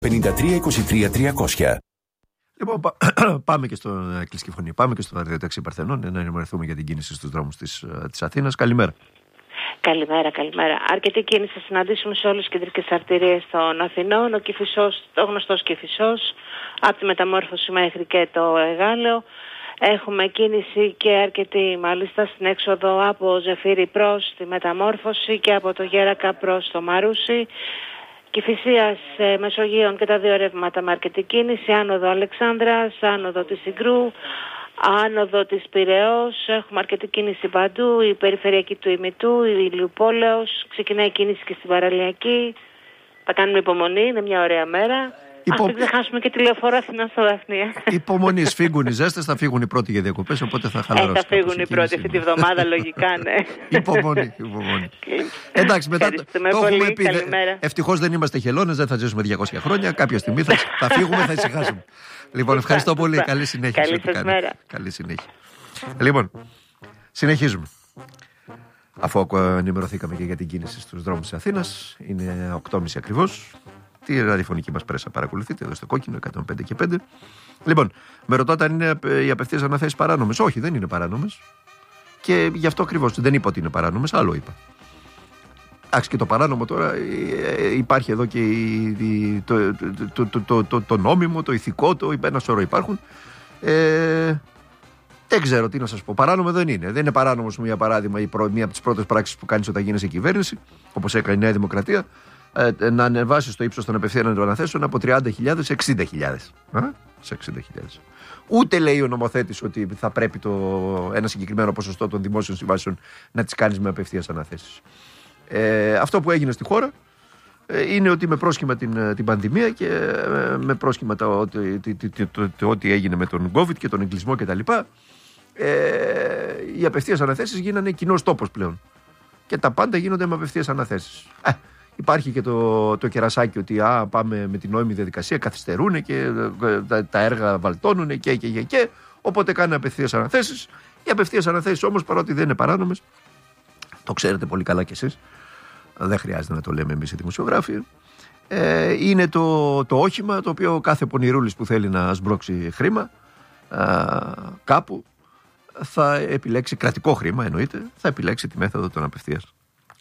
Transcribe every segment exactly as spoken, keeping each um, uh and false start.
πενήντα τρία είκοσι τρία τριακόσια. Λοιπόν, πά, πάμε και στον Κλειστική Φωνή. Πάμε και στο ραδιοταξί Παρθενών να ενημερωθούμε για την κίνηση στους δρόμους της, της Αθήνας. Καλημέρα. Καλημέρα, καλημέρα. Αρκετή κίνηση θα συναντήσουμε σε όλες τις κεντρικές αρτηρίες των Αθηνών. Ο Κηφισός, το γνωστός Κηφισός, από τη Μεταμόρφωση μέχρι και το Εγάλεο. Έχουμε κίνηση και αρκετή μάλιστα στην έξοδο από Ζεφύρι προς τη Μεταμόρφωση και από το Γέρακα προς το Μαρούσι. Κηφισίας, ε, Μεσογείων και τα δύο ρεύματα με αρκετή κίνηση. Άνοδο Αλεξάνδρας, άνοδο της Συγκρού, άνοδο της Πειραιώς. Έχουμε αρκετή κίνηση παντού. Η περιφερειακή του Ημιτού, η Ηλιουπόλεως. Ξεκινάει η κίνηση και στην Παραλιακή. Θα κάνουμε υπομονή, είναι μια ωραία μέρα. Υπο... Ας μην ξεχάσουμε και τηλεοφόρο Αθηνά στο Δαφνία. Υπομονή, φύγουν οι ζέστες, θα φύγουν οι πρώτοι για διακοπές, οπότε θα χαλαρώσει. Ε, θα φύγουν οι πρώτοι αυτή τη βδομάδα, λογικά, ναι. Υπομονή, υπομονή. Εντάξει, μετά το, το έχουμε πει. Ευτυχώς δεν είμαστε χελώνες, δεν θα ζήσουμε διακόσια χρόνια. Κάποια στιγμή θα, θα φύγουμε, θα ησυχάσουμε. Λοιπόν, ευχαριστώ πολύ. Καλή συνέχεια. Καλή σας μέρα. Καλή συνέχεια. Λοιπόν, συνεχίζουμε. Αφού ενημερωθήκαμε και για την κίνηση στους δρόμους της Αθήνας, είναι οκτώ και μισή ακριβώς. Τη ραδιοφωνική μας πρέσα παρακολουθείτε εδώ στο κόκκινο εκατόν πέντε και πέντε. Λοιπόν, με ρωτάτε αν είναι οι απευθείας αναθέσεις παράνομες. Όχι, δεν είναι παράνομες. Και γι' αυτό ακριβώς δεν είπα ότι είναι παράνομες, άλλο είπα. Εντάξει, και το παράνομο τώρα υπάρχει εδώ και το, το, το, το, το, το νόμιμο, το ηθικό, το ένα σωρό υπάρχουν. Ε, δεν ξέρω τι να σας πω. Παράνομο δεν είναι. Δεν είναι παράνομο, για παράδειγμα, μία από τις πρώτες πράξεις που κάνεις όταν γίνεσαι κυβέρνηση, όπως έκανε η Νέα Δημοκρατία, να ανεβάσει το ύψος των απευθείαν αναθέσεων από τριάντα χιλιάδες σε εξήντα χιλιάδες. Σε εξήντα χιλιάδες. Ούτε λέει ο νομοθέτης ότι θα πρέπει το, ένα συγκεκριμένο ποσοστό των δημόσιων συμβάσεων να τις κάνεις με απευθείας αναθέσεις. Ε, αυτό που έγινε στη χώρα ε, είναι ότι με πρόσχημα την, την πανδημία και ε, με πρόσχημα το, ότι το, το, το, το, το, έγινε με τον COVID και τον εγκλισμό κτλ. Ε, οι απευθείας αναθέσεις γίνανε κοινός τόπος πλέον. Και τα πάντα γίνονται με απευθείας αναθέσεις. Ε, Υπάρχει και το, το κερασάκι ότι α, πάμε με την νόμιμη διαδικασία, καθυστερούν και τα, τα έργα βαλτώνουν και, και, και, και οπότε κάνουν απευθείας αναθέσεις. Οι απευθείας αναθέσεις όμως, παρότι δεν είναι παράνομες, το ξέρετε πολύ καλά κι εσείς, δεν χρειάζεται να το λέμε εμείς οι δημοσιογράφοι, ε, είναι το, το όχημα το οποίο κάθε πονηρούλης που θέλει να σμπρώξει χρήμα α, κάπου θα επιλέξει, κρατικό χρήμα εννοείται, θα επιλέξει τη μέθοδο των απευθείας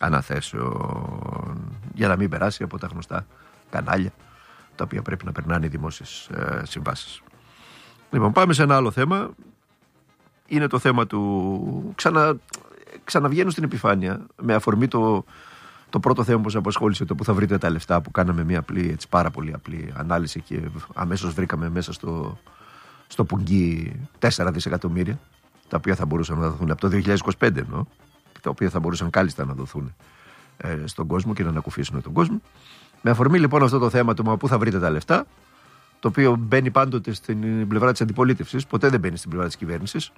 αναθέσεων για να μην περάσει από τα γνωστά κανάλια τα οποία πρέπει να περνάνε οι δημόσιες ε, συμβάσεις. Λοιπόν, πάμε σε ένα άλλο θέμα. Είναι το θέμα του ξανα, ξαναβγαίνω στην επιφάνεια με αφορμή το, το πρώτο θέμα που σας απασχόλησε, το που θα βρείτε τα λεφτά, που κάναμε μια απλή, έτσι, πάρα πολύ απλή ανάλυση και αμέσως βρήκαμε μέσα στο, στο πουγγί τέσσερα δισεκατομμύρια τα οποία θα μπορούσαν να δοθούν από το δύο χιλιάδες είκοσι πέντε εννοώ, τα οποία θα μπορούσαν κάλλιστα να δοθούν ε, στον κόσμο και να ανακουφίσουν τον κόσμο. Με αφορμή λοιπόν αυτό το θέμα, το μα πού θα βρείτε τα λεφτά, το οποίο μπαίνει πάντοτε στην πλευρά της αντιπολίτευσης, ποτέ δεν μπαίνει στην πλευρά της κυβέρνησης,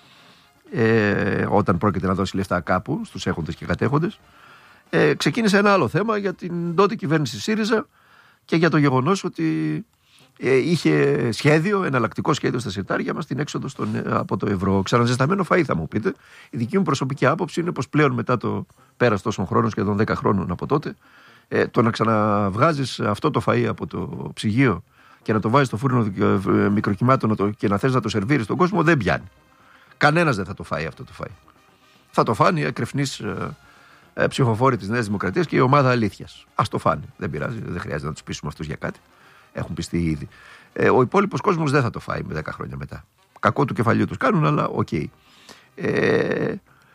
ε, όταν πρόκειται να δώσει λεφτά κάπου στους έχοντες και κατέχοντες, ε, ξεκίνησε ένα άλλο θέμα για την τότε κυβέρνηση ΣΥΡΙΖΑ και για το γεγονός ότι ε, είχε σχέδιο, εναλλακτικό σχέδιο στα συρτάρια μας, την έξοδο στον, από το ευρώ. Ξαναζεσταμένο φαΐ, θα μου πείτε. Η δική μου προσωπική άποψη είναι πως πλέον μετά το πέρας τόσων χρόνων, σχεδόν δέκα χρόνων από τότε, ε, το να ξαναβγάζεις αυτό το φαΐ από το ψυγείο και να το βάζεις στο φούρνο μικροκυμάτων και να θες να το σερβίρεις στον κόσμο, δεν πιάνει. Κανένας δεν θα το φάει αυτό το φαΐ. Θα το φάνει οι ακρεφνείς ε, ε, ψηφοφόροι της Νέας Δημοκρατίας και η ομάδα αλήθειας. Ας το φάνει. Δεν πειράζει, δεν χρειάζεται να τους πείσουμε αυτούς για κάτι. Έχουν πιστεί ήδη. Ε, ο υπόλοιπος κόσμος δεν θα το φάει με δέκα χρόνια μετά. Κακό του κεφαλιού τους κάνουν, αλλά οκ. Okay. Ε,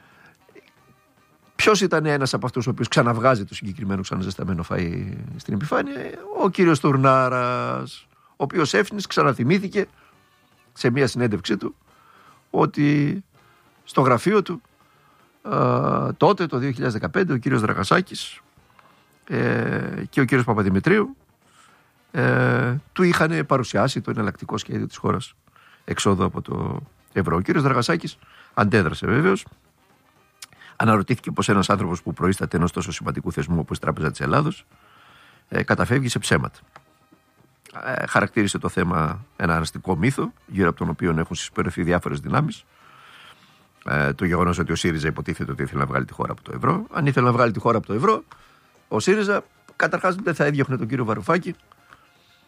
ποιος ήταν ένας από αυτούς ο οποίος ξαναβγάζει το συγκεκριμένο ξαναζεσταμένο φαΐ στην επιφάνεια? Ο κύριος Τουρνάρας, ο οποίος έφνης ξαναθυμήθηκε σε μια συνέντευξή του ότι στο γραφείο του α, τότε το δύο χιλιάδες δεκαπέντε ο κύριος Δραγασάκης ε, και ο κύριος Παπαδημητρίου ε, του είχαν παρουσιάσει το εναλλακτικό σχέδιο της χώρας εξόδου από το ευρώ. Ο κύριος Δραγασάκης αντέδρασε βεβαίως. Αναρωτήθηκε πως ένας άνθρωπος που προείσταται ενός τόσο σημαντικού θεσμού όπως η Τράπεζα της Ελλάδος ε, καταφεύγει σε ψέματα. Ε, χαρακτήρισε το θέμα ένα αστικό μύθο, γύρω από τον οποίο έχουν συσπηρωθεί διάφορες δυνάμεις. Ε, το γεγονός ότι ο ΣΥΡΙΖΑ υποτίθεται ότι ήθελε να βγάλει τη χώρα από το ευρώ. Αν ήθελε να βγάλει τη χώρα από το ευρώ, ο ΣΥΡΙΖΑ καταρχάς δεν θα έδιωχνε τον κύριο Βαρουφάκη